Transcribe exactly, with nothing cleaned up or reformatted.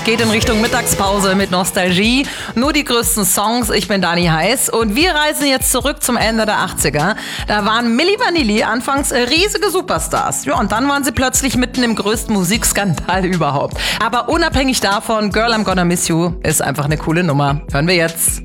geht in Richtung Mittagspause mit Nostalgie. Nur die größten Songs. Ich bin Dani Heiß und wir reisen jetzt zurück zum Ende der achtziger. Da waren Milli Vanilli anfangs riesige Superstars. Ja, und dann waren sie plötzlich mitten im größten Musikskandal überhaupt. Aber unabhängig davon, Girl, I'm Gonna Miss You ist einfach eine coole Nummer. Hören wir jetzt.